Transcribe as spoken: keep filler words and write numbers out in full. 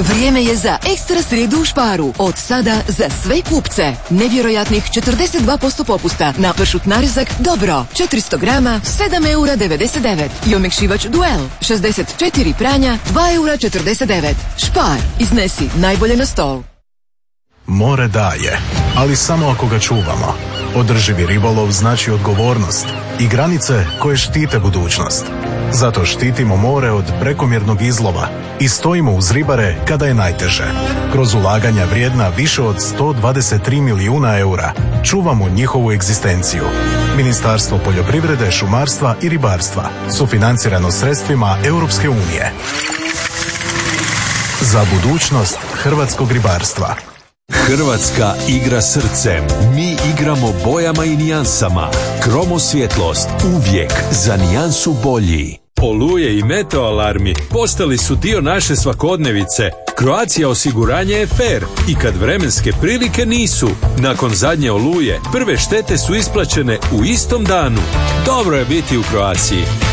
Vrijeme je za ekstra srijedu u Sparu. Od sada za sve kupce. Nevjerojatnih četrdeset dva posto popusta na pršut narezak Dobro. četiristo grama, sedam eura devedeset devet. I omekšivač Duel, šezdeset četiri pranja, dva eura četrdeset devet. Spar, iznesi najbolje na stol. More daje, ali samo ako ga čuvamo. Održivi ribolov znači odgovornost i granice koje štite budućnost. Zato štitimo more od prekomjernog izlova i stojimo uz ribare kada je najteže. Kroz ulaganja vrijedna više od sto dvadeset tri milijuna eura čuvamo njihovu egzistenciju. Ministarstvo poljoprivrede, šumarstva i ribarstva, sufinancirano sredstvima Europske unije. Za budućnost hrvatskog ribarstva. Hrvatska igra srcem. Mi igramo bojama i nijansama. Kromosvjetlost, uvijek za nijansu bolji. Oluje i meteo alarmi postali su dio naše svakodnevice. Croatia osiguranje je fair i kad vremenske prilike nisu. Nakon zadnje oluje, prve štete su isplaćene u istom danu. Dobro je biti u Croatiji.